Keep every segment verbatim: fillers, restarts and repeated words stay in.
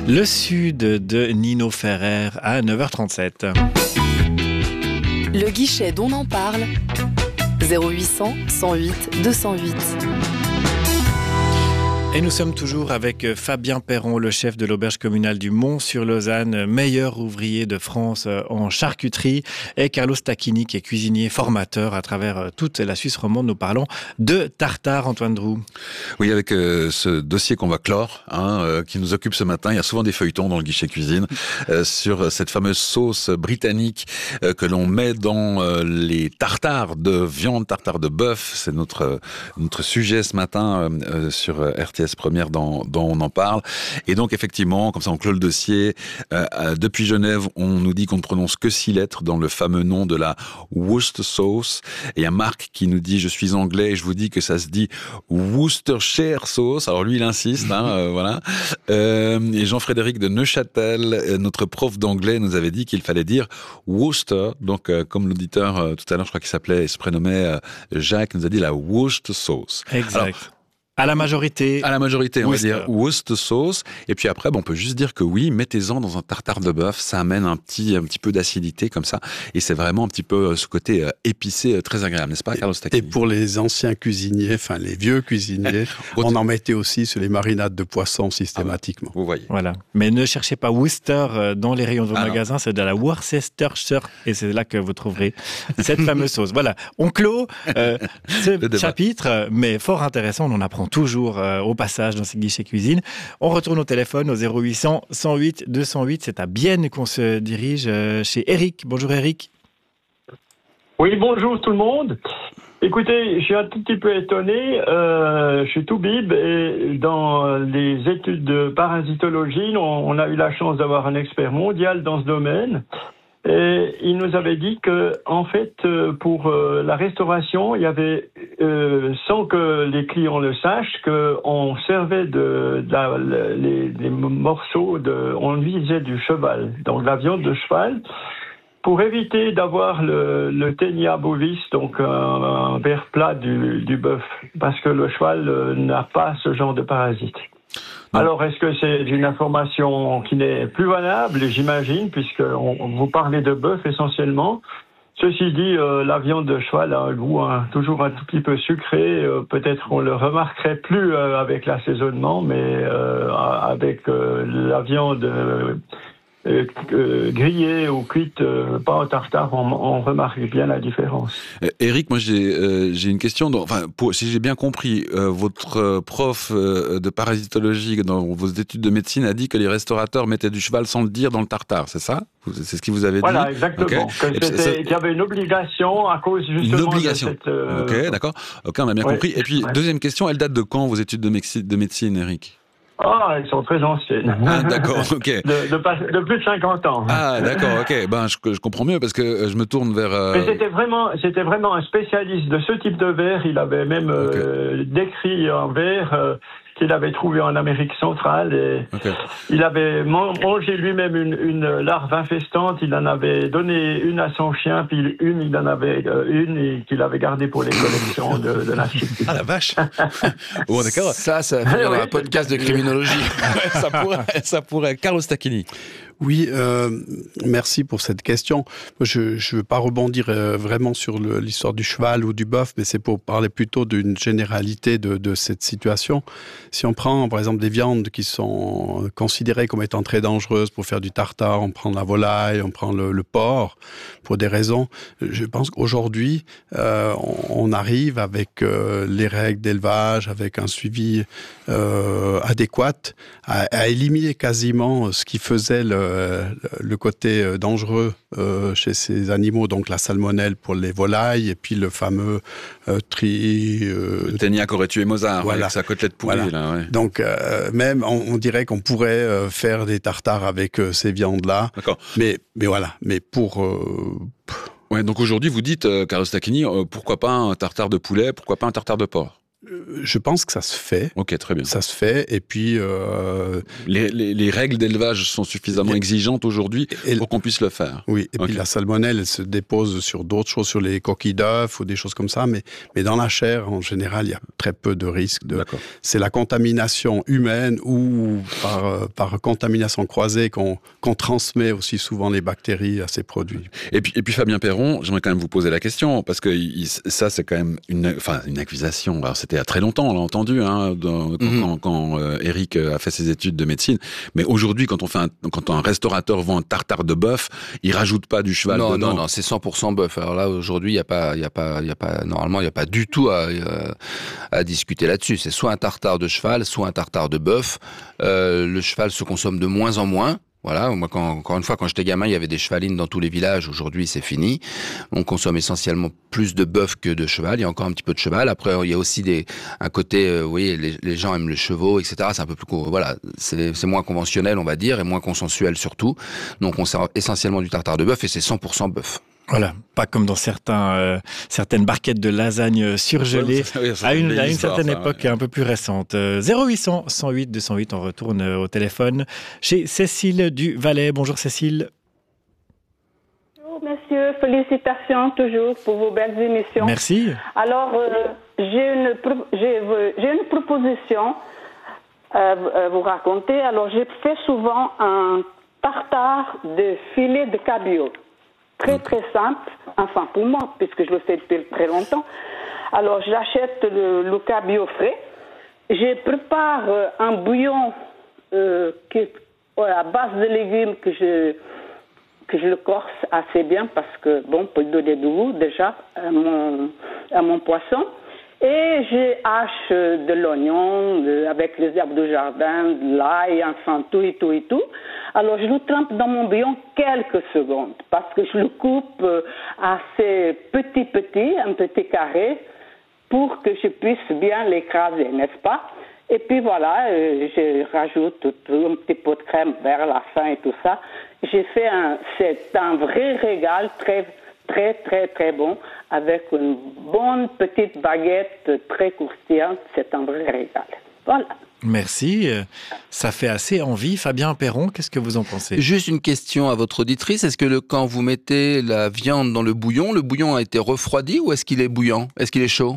Le Sud de Nino Ferrer à neuf heures trente-sept. Le guichet d'On en parle, zéro huit cent, cent huit, deux cent huit. Et nous sommes toujours avec Fabien Perron, le chef de l'auberge communale du Mont-sur-Lausanne, meilleur ouvrier de France en charcuterie, et Carlos Tacchini, qui est cuisinier formateur à travers toute la Suisse romande. Nous parlons de tartare, Antoine Drou. Oui, avec euh, ce dossier qu'on va clore, hein, euh, qui nous occupe ce matin. Il y a souvent des feuilletons dans le guichet cuisine euh, sur cette fameuse sauce britannique euh, que l'on met dans euh, les tartares de viande, tartare de bœuf. C'est notre notre sujet ce matin euh, sur R T S Première dans, dans On en parle. Et donc effectivement, comme ça on clôt le dossier. Euh, euh, depuis Genève, on nous dit qu'on ne prononce que six lettres dans le fameux nom de la Worcester sauce. Et il y a Marc qui nous dit: je suis anglais et je vous dis que ça se dit Worcestershire sauce. Alors lui il insiste, hein, euh, voilà. Euh, et Jean-Frédéric de Neuchâtel, euh, notre prof d'anglais, nous avait dit qu'il fallait dire Worcester. Donc euh, comme l'auditeur euh, tout à l'heure, je crois qu'il s'appelait, il se prénommait euh, Jacques, nous a dit la Worcester sauce. Exact. Alors, À la majorité. À la majorité, on Worcester. va dire Worcester sauce. Et puis après, bon, on peut juste dire que oui, mettez-en dans un tartare de bœuf. Ça amène un petit, un petit peu d'acidité comme ça. Et c'est vraiment un petit peu ce côté euh, épicé, euh, très agréable, n'est-ce pas, Carlos Tacchini? Et pour les anciens cuisiniers, enfin les vieux cuisiniers, on en mettait aussi sur les marinades de poissons systématiquement. Ah, vous voyez. Voilà. Mais ne cherchez pas Worcester dans les rayons de vos Ah magasins, c'est de la Worcestershire. Et c'est là que vous trouverez cette fameuse sauce. Voilà. On clôt euh, ce chapitre, mais fort intéressant. On en apprend toujours euh, au passage dans ces guichets cuisine. On retourne au téléphone au zéro huit cent, cent huit, deux cent huit. C'est à Bienne qu'on se dirige euh, chez Eric. Bonjour Eric. Oui, bonjour tout le monde. Écoutez, je suis un tout petit peu étonné. Euh, je suis tout bib et dans les études de parasitologie, on, on a eu la chance d'avoir un expert mondial dans ce domaine. Et il nous avait dit que, en fait, pour la restauration, il y avait, euh, sans que les clients le sachent, qu'on servait de, de la, les, les morceaux de, on visait du cheval, donc de la viande de cheval, pour éviter d'avoir le, le ténia bovis, donc un, un verre plat du, du bœuf, parce que le cheval n'a pas ce genre de parasite. Non. Alors, est-ce que c'est une information qui n'est plus valable, j'imagine, puisque on, vous parlez de bœuf essentiellement. Ceci dit, euh, la viande de cheval a un goût hein, toujours un tout petit peu sucré. Euh, peut-être qu'on le remarquerait plus euh, avec l'assaisonnement, mais euh, avec euh, la viande euh, euh, euh, grillée ou cuite, euh, pas en tartare, on, on remarque bien la différence. Euh, Eric, moi j'ai euh, j'ai une question. Dans, enfin, pour, si j'ai bien compris, euh, votre euh, prof euh, de parasitologie dans vos études de médecine a dit que les restaurateurs mettaient du cheval sans le dire dans le tartare, c'est ça? C'est ce qu'il vous avait dit? Voilà, exactement. Okay. Que c'était, qu'il y avait une obligation à cause justement une obligation. de cette... Euh... Ok, d'accord. Ok, on a bien ouais. compris. Et puis, ouais. deuxième question, elle date de quand, vos études de, médecine, de médecine, Eric? Ah, elles sont très anciennes. Ah, d'accord, ok. De, de, de plus de cinquante ans. Ah, d'accord, ok. Ben, je, je comprends mieux parce que je me tourne vers... Euh... Mais c'était vraiment, c'était vraiment un spécialiste de ce type de verre. Il avait même okay. euh, décrit un verre... Euh, qu'il avait trouvé en Amérique centrale et okay. il avait mangé lui-même une, une larve infestante, il en avait donné une à son chien, puis une, il en avait euh, une qu'il avait gardée pour les collections de, de la Chine. Ah la vache. Bon, d'accord. Ça, ça fait un podcast de criminologie. ça pourrait, ça pourrait. Carlos Tacchini. Oui, euh, merci pour cette question. Je ne veux pas rebondir euh, vraiment sur le, l'histoire du cheval ou du bœuf, mais c'est pour parler plutôt d'une généralité de, de cette situation. Si on prend, par exemple, des viandes qui sont considérées comme étant très dangereuses pour faire du tartare, on prend la volaille, on prend le, le porc, pour des raisons. Je pense qu'aujourd'hui, euh, on, on arrive avec euh, les règles d'élevage, avec un suivi euh, adéquat, à, à éliminer quasiment ce qui faisait le le côté dangereux euh, chez ces animaux, donc la salmonelle pour les volailles et puis le fameux euh, tri... Euh, le ténia qu'aurait tué Mozart, voilà. Avec sa côtelette pourrie. Voilà. Là, ouais. Donc euh, même, on, on dirait qu'on pourrait euh, faire des tartares avec euh, ces viandes-là. D'accord. Mais, mais voilà, mais pour... Euh, ouais, donc aujourd'hui, vous dites, euh, Carlos Tacchini, euh, pourquoi pas un tartare de poulet, pourquoi pas un tartare de porc? Je pense que ça se fait. Ok, très bien. Ça se fait. Et puis... Euh, les, les, les règles d'élevage sont suffisamment et, exigeantes aujourd'hui pour qu'on puisse le faire. Oui, et okay. puis la salmonelle, elle se dépose sur d'autres choses, sur les coquilles d'œufs ou des choses comme ça. Mais, mais dans la chair, en général, il y a très peu de risques. De... C'est la contamination humaine ou par, par contamination croisée qu'on, qu'on transmet aussi souvent les bactéries à ces produits. Et puis, et puis Fabien Perron, j'aimerais quand même vous poser la question, parce que il, ça, c'est quand même une, enfin, une accusation. Alors, c'était il y a très longtemps, on l'a entendu, hein, dans, quand, mm-hmm. quand, quand euh, Eric a fait ses études de médecine. Mais aujourd'hui, quand on fait un, quand un restaurateur vend un tartare de bœuf, il rajoute pas du cheval non, dedans. Non, non, c'est cent pour cent bœuf. Alors là, aujourd'hui, il y a pas, il y a pas, il y a pas, normalement, il y a pas du tout à, à discuter là-dessus. C'est soit un tartare de cheval, soit un tartare de bœuf. Euh, le cheval se consomme de moins en moins. Voilà, moi, quand, encore une fois, quand j'étais gamin, il y avait des chevalines dans tous les villages. Aujourd'hui, c'est fini. On consomme essentiellement plus de bœuf que de cheval. Il y a encore un petit peu de cheval. Après, il y a aussi des, un côté, euh, vous voyez, les, les gens aiment les chevaux, et cetera. C'est un peu plus, voilà, c'est, c'est moins conventionnel, on va dire, et moins consensuel surtout. Donc, on sert essentiellement du tartare de bœuf et c'est cent pour cent bœuf. Voilà, pas comme dans certains, euh, certaines barquettes de lasagne surgelées ouais, à une, à une certaine ça, époque ouais. un peu plus récente. Euh, zéro huit cents, cent huit, deux cent huit, on retourne au téléphone chez Cécile du Valais. Bonjour Cécile. Bonjour messieurs, félicitations toujours pour vos belles émissions. Merci. Alors, euh, j'ai, une, j'ai, j'ai une proposition à vous raconter. Alors, j'ai fait souvent un tartare de filet de cabillaud. Très très simple, enfin pour moi, puisque je le fais depuis très longtemps. Alors j'achète le, le cabillaud frais, je prépare un bouillon euh, qui, ouais, à base de légumes que je, que je le corse assez bien parce que, bon, pour donner du goût déjà à mon, à mon poisson. Et je hache de l'oignon de, avec les herbes de jardin, de l'ail, enfin tout et tout et tout. Alors je le trempe dans mon bouillon quelques secondes parce que je le coupe assez petit petit, un petit carré, pour que je puisse bien l'écraser, n'est-ce pas? Et puis voilà, euh, je rajoute tout, tout, un petit pot de crème vers la fin et tout ça. J'ai fait un, c'est un vrai régal très très très très bon avec une bonne petite baguette très croustillante. C'est un vrai régal. Voilà. Merci. Ça fait assez envie. Fabien Perron, qu'est-ce que vous en pensez? Juste une question à votre auditrice. Est-ce que le, quand vous mettez la viande dans le bouillon, le bouillon a été refroidi ou est-ce qu'il est bouillant? Est-ce qu'il est chaud?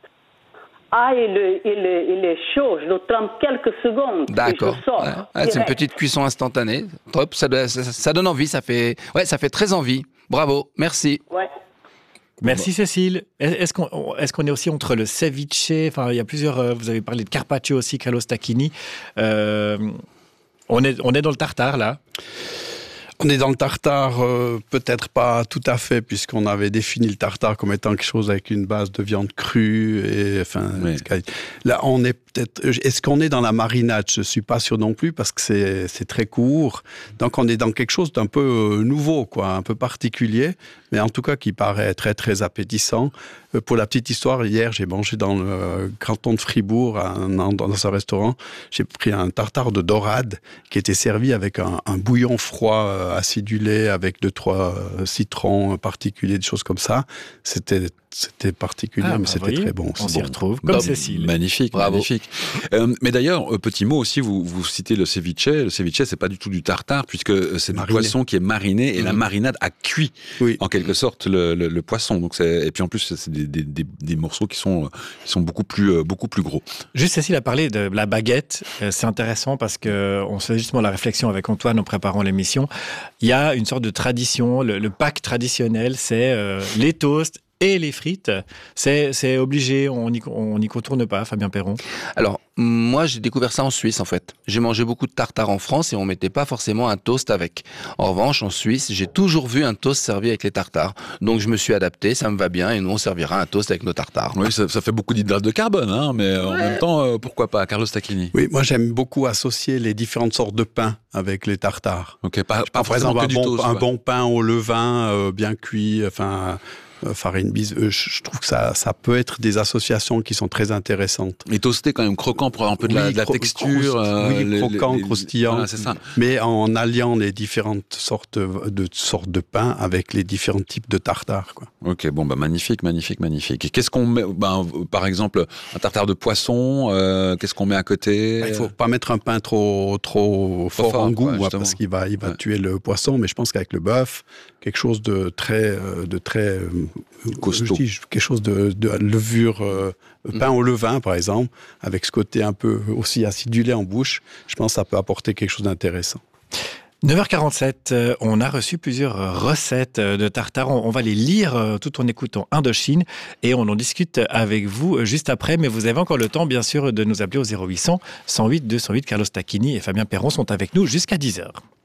Ah, il est, il, est, il est chaud. Je le trempe quelques secondes. D'accord. Et je sors, ouais. Ah, c'est une petite cuisson instantanée. Top. Ça, ça, ça donne envie. Ça fait, ouais, ça fait très envie. Bravo. Merci. Ouais. Merci Cécile. Est-ce qu'on, est-ce qu'on est aussi entre le ceviche, enfin il y a plusieurs, vous avez parlé de carpaccio aussi, Carlos Tacchini. Euh, on, est, on est dans le tartare là? On est dans le tartare, euh, peut-être pas tout à fait, puisqu'on avait défini le tartare comme étant quelque chose avec une base de viande crue. Et, enfin, oui. Là, on est peut-être. Est-ce qu'on est dans la marinade? Je suis pas sûr non plus, parce que c'est, c'est très court. Donc, on est dans quelque chose d'un peu nouveau, quoi, un peu particulier, mais en tout cas qui paraît très, très appétissant. Euh, pour la petite histoire, hier, j'ai mangé dans le canton de Fribourg, un, dans un restaurant. J'ai pris un tartare de dorade qui était servi avec un, un bouillon froid euh, acidulé avec deux, trois euh, citrons particuliers, des choses comme ça. C'était, c'était particulier, ah, mais bah c'était voyez, très bon. On s'y bon. retrouve, comme bah, Cécile. Magnifique, Bravo. magnifique. Euh, mais d'ailleurs, euh, petit mot aussi, vous, vous citez le ceviche. Le ceviche, c'est pas du tout du tartare, puisque c'est mariné. Du poisson qui est mariné, et mmh. la marinade a cuit, oui. en quelque sorte, le, le, le poisson. Donc c'est, et puis en plus, c'est des, des, des, des morceaux qui sont, qui sont beaucoup plus, beaucoup plus gros. Juste, Cécile a parlé de la baguette. C'est intéressant parce qu'on se fait justement la réflexion avec Antoine en préparant l'émission. Il y a une sorte de tradition, le, le pack traditionnel, c'est euh, les toasts et les frites. C'est, c'est obligé, on n'y on n'y contourne pas, Fabien Perron. Alors, moi, j'ai découvert ça en Suisse, en fait. J'ai mangé beaucoup de tartare en France et on mettait pas forcément un toast avec. En revanche, en Suisse, j'ai toujours vu un toast servi avec les tartares. Donc, je me suis adapté, ça me va bien et nous, on servira un toast avec nos tartares. Oui, ça, ça fait beaucoup d'hydrates de carbone, hein, mais en ouais. même temps, euh, pourquoi pas? Carlos Tacchini. Oui, moi, j'aime beaucoup associer les différentes sortes de pain avec les tartares. Ok, pas, pas par exemple, un, du bon, toast, un ouais. bon pain au levain, euh, bien cuit, enfin... euh, farine bise. Euh, je trouve que ça, ça peut être des associations qui sont très intéressantes. Et toasté quand même croquant pour avoir un peu de la, oui, de la cro- texture. cro- euh, oui, les- croquant, les- les- croustillant. Voilà, c'est ça. Mais en alliant les différentes sortes de, sortes de pain avec les différents types de tartare, quoi. Ok, bon, bah magnifique, magnifique, magnifique. Et qu'est-ce qu'on met, ben, par exemple, un tartare de poisson, euh, qu'est-ce qu'on met à côté? Il ne faut pas mettre un pain trop, trop fort, fort, en goût, ouais, hein, justement. parce qu'il va, il va Ouais. tuer le poisson. Mais je pense qu'avec le bœuf, quelque chose de très, euh, de très euh, Costaud. je dis, quelque chose de, de levure, euh, pain au levain, par exemple, avec ce côté un peu aussi acidulé en bouche. Je pense que ça peut apporter quelque chose d'intéressant. neuf heures quarante-sept, euh, on a reçu plusieurs euh, recettes euh, de tartare. On, on va les lire euh, tout en écoutant Indochine et on en discute avec vous euh, juste après. Mais vous avez encore le temps, bien sûr, de nous appeler au zéro huit cent, cent huit, deux cent huit. Carlos Tacchini et Fabien Perron sont avec nous jusqu'à dix heures.